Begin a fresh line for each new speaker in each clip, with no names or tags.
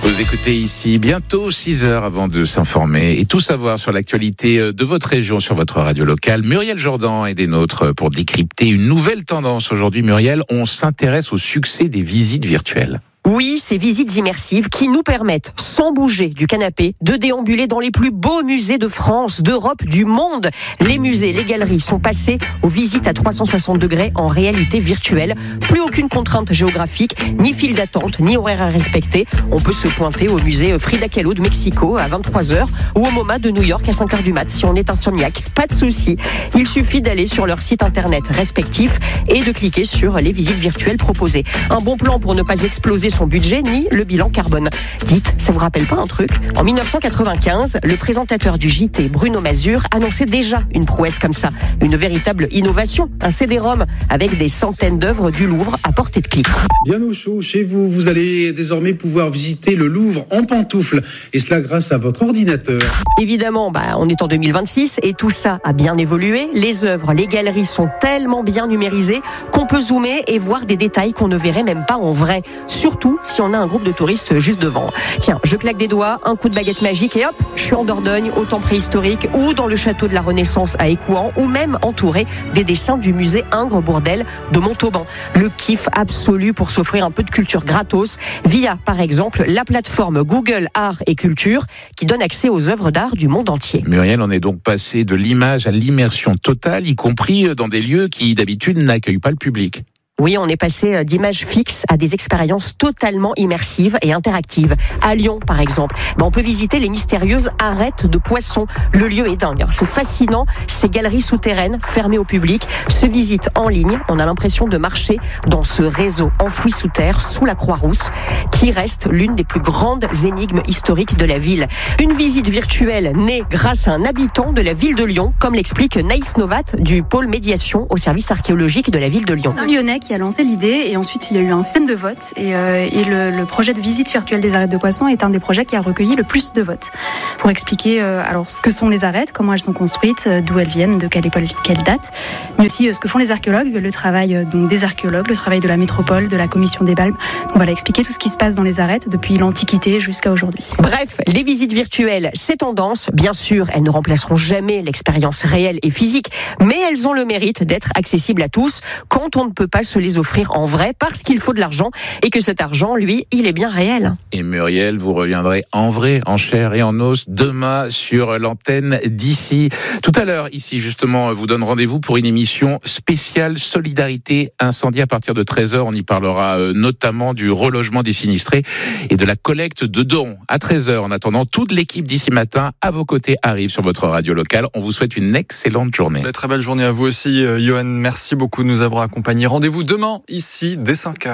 Vous écoutez ici bientôt 6 heures avant de s'informer et tout savoir sur l'actualité de votre région sur votre radio locale. Muriel Jourdan est des nôtres pour décrypter une nouvelle tendance. Aujourd'hui, Muriel, on s'intéresse au succès des visites virtuelles.
Oui, ces visites immersives qui nous permettent, sans bouger du canapé, de déambuler dans les plus beaux musées de France, d'Europe, du monde. Les musées, les galeries sont passés aux visites à 360 degrés en réalité virtuelle. Plus aucune contrainte géographique, ni file d'attente, ni horaire à respecter. On peut se pointer au musée Frida Kahlo de Mexico à 23h ou au MoMA de New York à 5h du mat si on est insomniaque. Pas de souci. Il suffit d'aller sur leur site internet respectif et de cliquer sur les visites virtuelles proposées. Un bon plan pour ne pas exploser son budget ni le bilan carbone. Dites, ça vous rappelle pas un truc ? En 1995, le présentateur du JT, Bruno Mazur, annonçait déjà une prouesse comme ça. Une véritable innovation, un CD-ROM avec des centaines d'œuvres du Louvre à portée de clic.
Bien au chaud chez vous, vous allez désormais pouvoir visiter le Louvre en pantoufles. Et cela grâce à votre ordinateur.
Évidemment, on est en 2026 et tout ça a bien évolué. Les œuvres, les galeries sont tellement bien numérisées qu'on peut zoomer et voir des détails qu'on ne verrait même pas en vrai. Surtout si on a un groupe de touristes juste devant. Tiens, je claque des doigts, un coup de baguette magique et hop, je suis en Dordogne, au temps préhistorique ou dans le château de la Renaissance à Écouen ou même entouré des dessins du musée Ingres-Bourdelle de Montauban. Le kiff absolu pour s'offrir un peu de culture gratos via, par exemple, la plateforme Google Art et Culture qui donne accès aux œuvres d'art du monde entier.
Muriel, on est donc passé de l'image à l'immersion totale, y compris dans des lieux qui d'habitude n'accueillent pas le public.
Oui, on est passé d'images fixes à des expériences totalement immersives et interactives. À Lyon, par exemple, on peut visiter les mystérieuses arêtes de poissons. Le lieu est dingue, c'est fascinant. Ces galeries souterraines fermées au public se visitent en ligne. On a l'impression de marcher dans ce réseau enfoui sous terre, sous la Croix-Rousse, qui reste l'une des plus grandes énigmes historiques de la ville. Une visite virtuelle née grâce à un habitant de la ville de Lyon, comme l'explique Naïs Novat du pôle médiation au service archéologique de la ville de Lyon.
Un Lyonnais qui a lancé l'idée et ensuite il y a eu un système de vote et le projet de visite virtuelle des arêtes de poissons est un des projets qui a recueilli le plus de votes pour expliquer alors ce que sont les arêtes, comment elles sont construites, d'où elles viennent, de quelle époque, quelle date, mais aussi ce que font les archéologues, le travail donc des archéologues, le travail de la métropole, de la commission des Balbes. Donc voilà, expliquer tout ce qui se passe dans les arêtes depuis l'Antiquité jusqu'à aujourd'hui.
Bref, les visites virtuelles, c'est tendance. Bien sûr, elles ne remplaceront jamais l'expérience réelle et physique, mais elles ont le mérite d'être accessibles à tous quand on ne peut pas se les offrir en vrai parce qu'il faut de l'argent et que cet argent, lui, il est bien réel.
Et Muriel, vous reviendrez en vrai, en chair et en os demain sur l'antenne d'ici. Tout à l'heure, ici, justement, vous donne rendez-vous pour une émission spéciale Solidarité Incendie à partir de 13h. On y parlera notamment du relogement des sinistrés et de la collecte de dons à 13h. En attendant, toute l'équipe d'ici matin à vos côtés arrive sur votre radio locale. On vous souhaite une excellente journée.
Très belle journée à vous aussi, Johan. Merci beaucoup de nous avoir accompagnés. Rendez-vous demain, ici, dès 5h.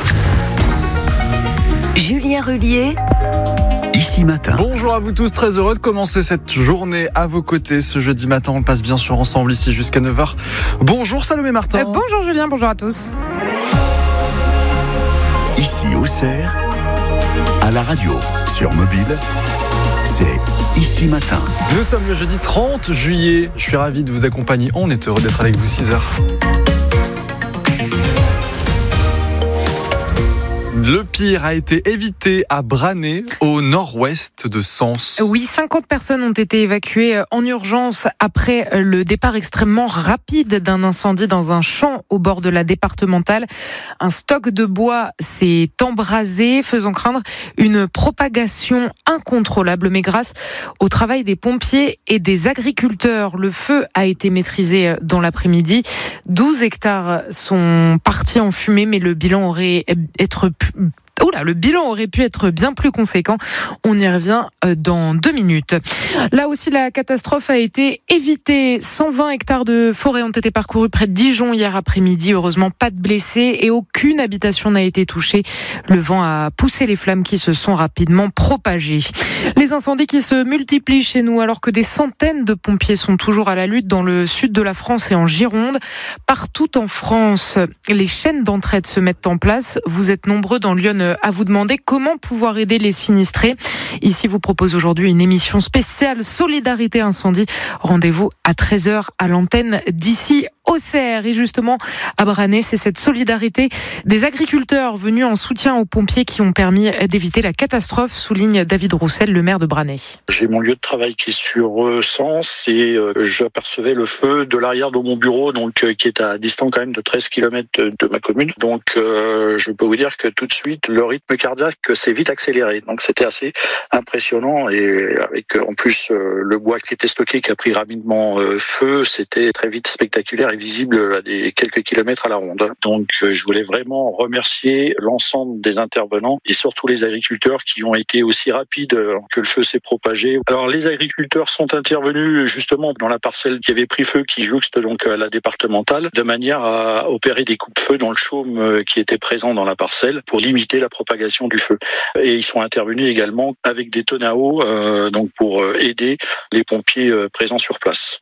Julien Rullier.
Ici matin.
Bonjour à vous tous, très heureux de commencer cette journée à vos côtés. Ce jeudi matin, on passe bien sûr ensemble ici jusqu'à 9h. Bonjour Salomé Martin.
Bonjour Julien, bonjour à tous.
Ici Auxerre, à la radio, sur mobile, c'est Ici matin.
Nous sommes le jeudi 30 juillet. Je suis ravi de vous accompagner. On est heureux d'être avec vous 6h. Le pire a été évité à Branay, au nord-ouest de Sens.
Oui, 50 personnes ont été évacuées en urgence après le départ extrêmement rapide d'un incendie dans un champ au bord de la départementale. Un stock de bois s'est embrasé, faisant craindre une propagation incontrôlable. Mais grâce au travail des pompiers et des agriculteurs, le feu a été maîtrisé dans l'après-midi. 12 hectares sont partis en fumée, mais le bilan aurait pu être bien plus conséquent. On y revient dans 2 minutes. Là aussi, la catastrophe a été évitée. 120 hectares de forêt ont été parcourus près de Dijon hier après-midi. Heureusement, pas de blessés et aucune habitation n'a été touchée. Le vent a poussé les flammes qui se sont rapidement propagées. Les incendies qui se multiplient chez nous alors que des centaines de pompiers sont toujours à la lutte dans le sud de la France et en Gironde. Partout en France, les chaînes d'entraide se mettent en place. Vous êtes nombreux dans Lyon à vous demander comment pouvoir aider les sinistrés. Ici, vous propose aujourd'hui une émission spéciale Solidarité Incendie. Rendez-vous à 13h à l'antenne d'ici Auxerre. Et justement, à Branay, c'est cette solidarité des agriculteurs venus en soutien aux pompiers qui ont permis d'éviter la catastrophe, souligne David Roussel, le maire de Branay.
J'ai mon lieu de travail qui est sur Sens et j'apercevais le feu de l'arrière de mon bureau, donc qui est à distance quand même de 13 km de ma commune. Donc je peux vous dire que tout de suite, le rythme cardiaque s'est vite accéléré. Donc c'était assez impressionnant et avec en plus le bois qui était stocké qui a pris rapidement feu, c'était très vite spectaculaire et visible à des quelques kilomètres à la ronde. Donc je voulais vraiment remercier l'ensemble des intervenants et surtout les agriculteurs qui ont été aussi rapides que le feu s'est propagé. Alors les agriculteurs sont intervenus justement dans la parcelle qui avait pris feu, qui jouxte donc à la départementale, de manière à opérer des coupe-feu dans le chaume qui était présent dans la parcelle pour limiter la propagation du feu. Et ils sont intervenus également avec des tonnes à eau donc pour aider les pompiers présents sur place.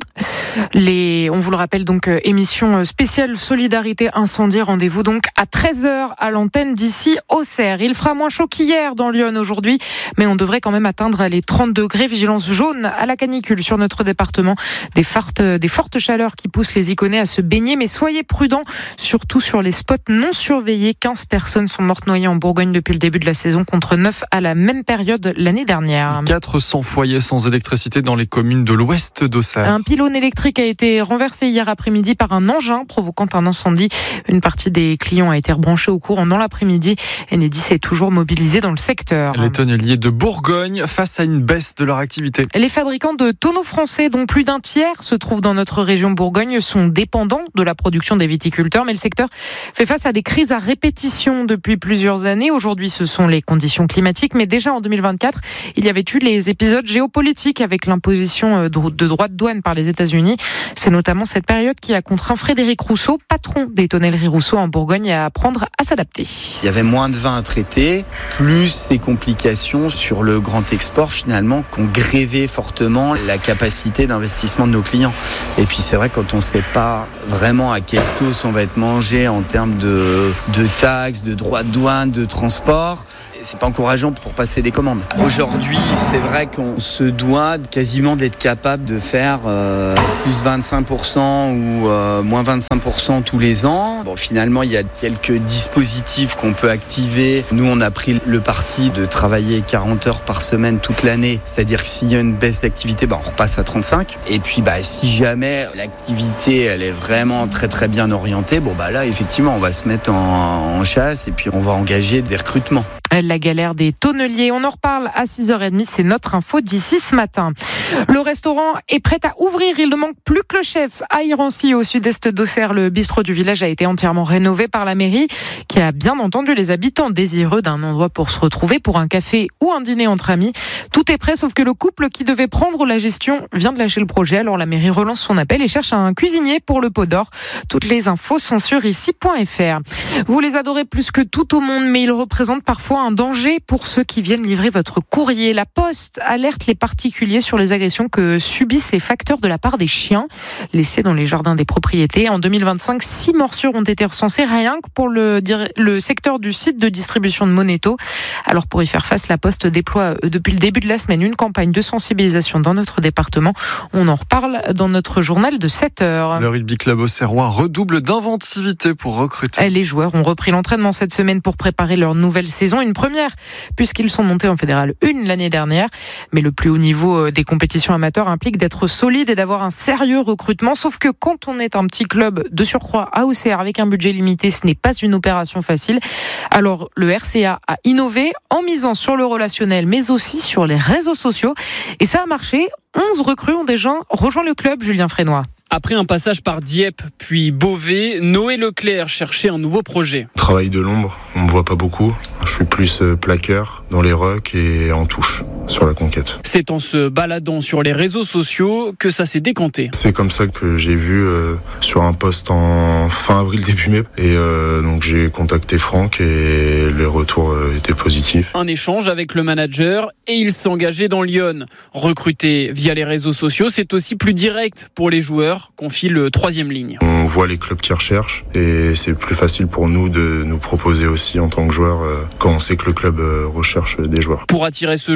On vous le rappelle donc, émission spéciale Solidarité Incendie, rendez-vous donc à 13h à l'antenne d'ici Auxerre. Il fera moins chaud qu'hier dans Lyon aujourd'hui, mais on devrait quand même atteindre les 30 degrés. Vigilance jaune à la canicule sur notre département. Des fortes chaleurs qui poussent les Iconais à se baigner, mais soyez prudents, surtout sur les spots non surveillés. 15 personnes sont mortes noyées en Bourgogne depuis le début de la saison, contre 9 à la même période l'année dernière.
400 foyers sans électricité dans les communes de l'ouest d'Auxerre.
Un pylône électrique a été renversé hier après-midi par un engin, provoquant un incendie. Une partie des clients a été rebranchée au courant dans l'après-midi. Enedis est toujours mobilisé dans le secteur.
Les tonneliers de Bourgogne face à une baisse de leur activité.
Les fabricants de tonneaux français, dont plus d'un tiers se trouvent dans notre région Bourgogne, sont dépendants de la production des viticulteurs. Mais le secteur fait face à des crises à répétition depuis plusieurs années. Aujourd'hui, ce sont les conditions climatiques. Mais déjà en 2024, il y avait eu les épisodes géopolitiques avec l'imposition de droits de douane par les États-Unis. C'est notamment cette période qui a contraint Frédéric Rousseau, patron des tonnelleries Rousseau en Bourgogne, à apprendre à s'adapter.
Il y avait moins de vin à traiter, plus ces complications sur le grand export finalement qui ont grévé fortement la capacité d'investissement de nos clients. Et puis c'est vrai, quand on ne sait pas vraiment à quelle sauce on va être mangé en termes de taxes, de droits de douane, de transport, c'est pas encourageant pour passer des commandes. Aujourd'hui, c'est vrai qu'on se doit quasiment d'être capable de faire plus 25% ou moins 25% tous les ans. Bon, finalement, il y a quelques dispositifs qu'on peut activer. Nous, on a pris le parti de travailler 40 heures par semaine toute l'année. C'est-à-dire que s'il y a une baisse d'activité, on repasse à 35. Et puis, si jamais l'activité, elle est vraiment très très bien orientée, là, effectivement, on va se mettre en chasse et puis on va engager des recrutements.
La galère des tonneliers. On en reparle à 6h30. C'est notre info d'ici ce matin. Le restaurant est prêt à ouvrir. Il ne manque plus que le chef. À Irancy, au sud-est d'Auxerre, le bistrot du village a été entièrement rénové par la mairie, qui a bien entendu les habitants désireux d'un endroit pour se retrouver pour un café ou un dîner entre amis. Tout est prêt, sauf que le couple qui devait prendre la gestion vient de lâcher le projet. Alors la mairie relance son appel et cherche un cuisinier pour le Pot d'Or. Toutes les infos sont sur ici.fr. Vous les adorez plus que tout au monde, mais ils représentent parfois un danger pour ceux qui viennent livrer votre courrier. La Poste alerte les particuliers sur les agressions que subissent les facteurs de la part des chiens laissés dans les jardins des propriétés. En 2025, 6 morsures ont été recensées rien que pour le secteur du site de distribution de Moneto. Alors pour y faire face, la Poste déploie depuis le début de la semaine une campagne de sensibilisation dans notre département. On en reparle dans notre journal de 7h.
Le rugby club auxerrois redouble d'inventivité pour recruter.
Les joueurs ont repris l'entraînement cette semaine pour préparer leur nouvelle saison. Une première, puisqu'ils sont montés en Fédéral 1 l'année dernière. Mais le plus haut niveau des compétitions amateurs implique d'être solide et d'avoir un sérieux recrutement. Sauf que quand on est un petit club de surcroît à Auxerre avec un budget limité, ce n'est pas une opération facile. Alors le RCA a innové en misant sur le relationnel, mais aussi sur les réseaux sociaux. Et ça a marché. 11 recrues ont déjà rejoint le club, Julien Frénois.
Après un passage par Dieppe puis Beauvais, Noé Leclerc cherchait un nouveau projet.
Travail de l'ombre, on me voit pas beaucoup. Je suis plus plaqueur dans les rucks et en touche sur la conquête.
C'est en se baladant sur les réseaux sociaux que ça s'est décanté.
C'est comme ça que j'ai vu sur un post en fin avril, début mai. Et donc j'ai contacté Franck et les retours étaient positifs.
Un échange avec le manager et il s'est engagé dans Lyon. Recruter via les réseaux sociaux, c'est aussi plus direct pour les joueurs, confie le 3e ligne.
On voit les clubs qui recherchent et c'est plus facile pour nous de nous proposer aussi en tant que joueurs quand on sait que le club recherche des joueurs.
Pour attirer ce joueur qui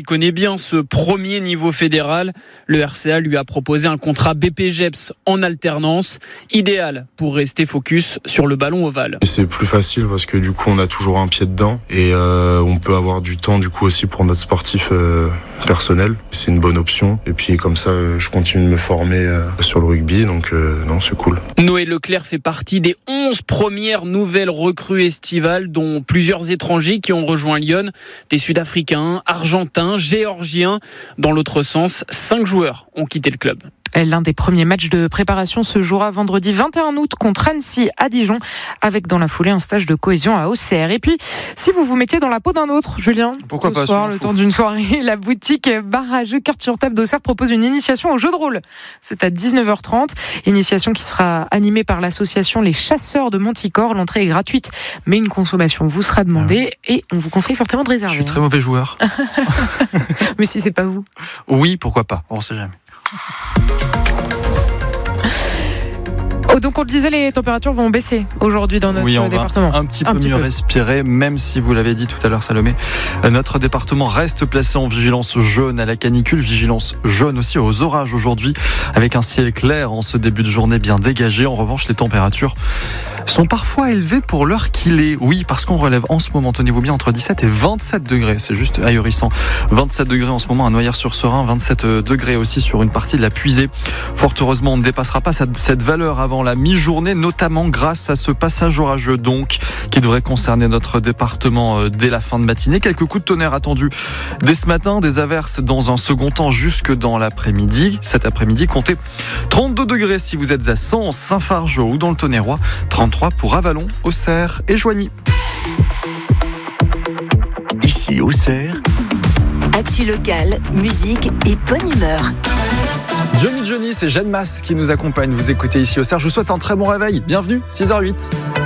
connaît bien ce premier niveau fédéral. Le RCA lui a proposé un contrat BPGEPS en alternance, idéal pour rester focus sur le ballon ovale.
C'est plus facile parce que du coup on a toujours un pied dedans et on peut avoir du temps du coup aussi pour notre sportif personnel. C'est une bonne option et puis comme ça je continue de me former sur le rugby, donc non, c'est cool.
Noé Leclerc fait partie des 11 premières nouvelles recrues estivales, dont plusieurs étrangers qui ont rejoint Lyon, des Sud-Africains, Argentins, Géorgiens. Dans l'autre sens, 5 joueurs ont quitté le club.
L'un des premiers matchs de préparation se jouera vendredi 21 août contre Annecy à Dijon, avec dans la foulée un stage de cohésion à Auxerre. Et puis, si vous vous mettiez dans la peau d'un autre, Julien,
pourquoi pas,
soir, le temps d'une soirée, la boutique bar à jeux cartes sur table d'Auxerre propose une initiation au jeu de rôle. C'est à 19h30, initiation qui sera animée par l'association Les Chasseurs de Manticore. L'entrée est gratuite, mais une consommation vous sera demandée et on vous conseille fortement de réserver.
Je suis très mauvais joueur.
Mais si c'est pas vous.
Oui, pourquoi pas, on sait jamais.
Oh, donc on le disait, les températures vont baisser aujourd'hui dans notre département.
Un petit peu mieux respirer, même si vous l'avez dit tout à l'heure Salomé, notre département reste placé en vigilance jaune à la canicule, vigilance jaune aussi aux orages aujourd'hui, avec un ciel clair en ce début de journée bien dégagé. En revanche, les températures sont parfois élevées pour l'heure qu'il est. Oui, parce qu'on relève en ce moment, tenez-vous bien, entre 17 et 27 degrés. C'est juste ahurissant. 27 degrés en ce moment à Noyers-sur-Serein, 27 degrés aussi sur une partie de la Puisée. Fort heureusement, on ne dépassera pas cette valeur avant la mi-journée, notamment grâce à ce passage orageux donc, qui devrait concerner notre département dès la fin de matinée. Quelques coups de tonnerre attendus dès ce matin, des averses dans un second temps jusque dans l'après-midi. Cet après-midi, comptez 32 degrés si vous êtes à Sens, Saint-Fargeau ou dans le Tonnerrois, 33 pour Avallon, Auxerre et Joigny.
Ici Auxerre.
Actu locale, musique et bonne humeur.
Johnny, c'est Jeanne Masse qui nous accompagne. Vous écoutez ici Auxerre. Je vous souhaite un très bon réveil. Bienvenue, 6h08.